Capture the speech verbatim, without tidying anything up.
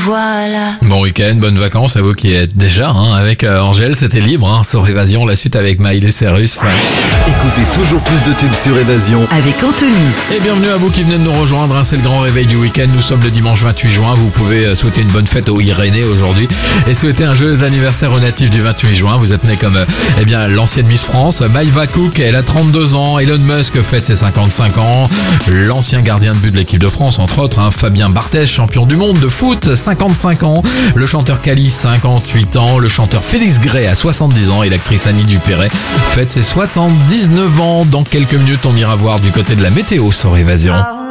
voilà. Bon week-end, bonnes vacances à vous qui êtes déjà hein, avec euh, Angèle, c'était libre hein, sur Évasion, la suite avec Miley Cyrus. Écoutez toujours plus de tubes sur Évasion avec Anthony. Et bienvenue à vous qui venez de nous rejoindre, hein, c'est le grand réveil du week-end, nous sommes le dimanche vingt-huit juin, vous pouvez euh, souhaiter une bonne fête aux Irénée aujourd'hui et souhaiter un joyeux anniversaire au natif du vingt-huit juin, vous êtes né comme euh, eh bien l'ancienne Miss France, Maïva Cook, elle a trente-deux ans, Elon Musk fête ses cinquante-cinq ans, l'ancien gardien de but de l'équipe de France entre autres, hein, Fabien Barthez, champion du monde de foot, cinquante-cinq ans, le chanteur Kali, cinquante-huit ans, le chanteur Félix Gray a soixante-dix ans et l'actrice Annie Dupéret fête ses soixante-dix-neuf ans. Dans quelques minutes, on ira voir du côté de la météo sur Évasion.